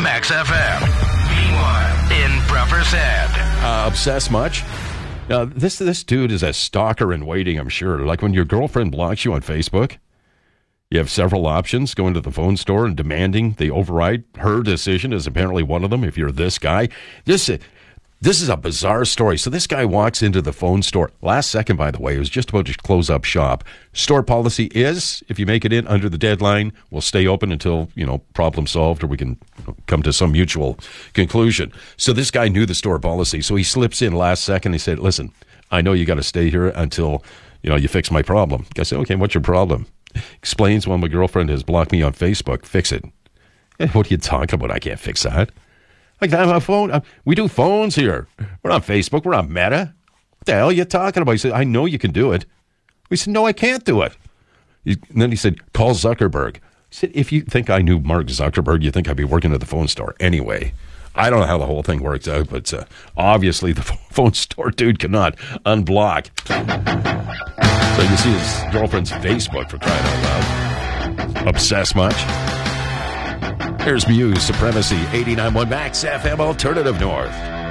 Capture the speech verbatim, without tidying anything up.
Max F M. Meanwhile, in Buffer's Head. Uh, obsessed much? Uh, this this dude is a stalker in waiting, I'm sure. Like when your girlfriend blocks you on Facebook, you have several options. Going to the phone store and demanding they override her decision is apparently one of them if you're this guy. This, this is a bizarre story. So this guy walks into the phone store. Last second, by the way, it was just about to close up shop. Store policy is, if you make it in under the deadline, we'll stay open until, you know, problem solved or we can come to some mutual conclusion. So this guy knew the store policy. So he slips in last second. He said, listen, I know you got to stay here until, you know, you fix my problem. I said, okay, what's your problem? Explains, well, my girlfriend has blocked me on Facebook. Fix it. Eh, what are you talking about? I can't fix that. Like, I'm on a phone. Uh, we do phones here. We're on Facebook. We're on Meta. What the hell are you talking about? He said, I know you can do it. We said, no, I can't do it. He, and then he said, call Zuckerberg. He said, if you think I knew Mark Zuckerberg, you think I'd be working at the phone store. Anyway, I don't know how the whole thing works out, but uh, obviously the phone store dude cannot unblock. So you see his girlfriend's Facebook, for crying out loud. Obsessed much? Here's Muse, Supremacy, eighty-nine point one Max F M Alternative North.